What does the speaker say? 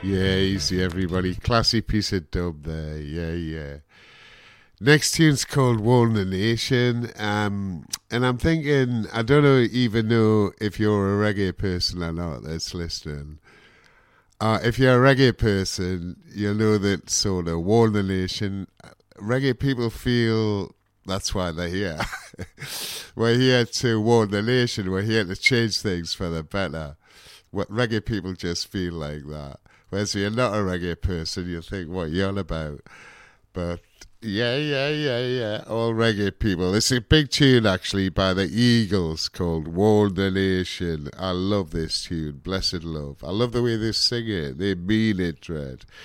Yeah, easy everybody. Classy piece of dub there. Yeah, yeah. Next tune's called Walnut Nation. And I'm thinking, I don't know, even know if you're a reggae person or not that's listening. If you're a reggae person, you'll know that sort of Walnut Nation, reggae people feel that's why they're here. We're here to warn the nation. We're here to change things for the better. What reggae people just feel like that. Whereas if you're not a reggae person, you think, what you're on about? But yeah. All reggae people. It's a big tune actually by the Eagles called Warn the Nation. I love this tune. Blessed Love. I love the way they sing it. They mean it, Dread.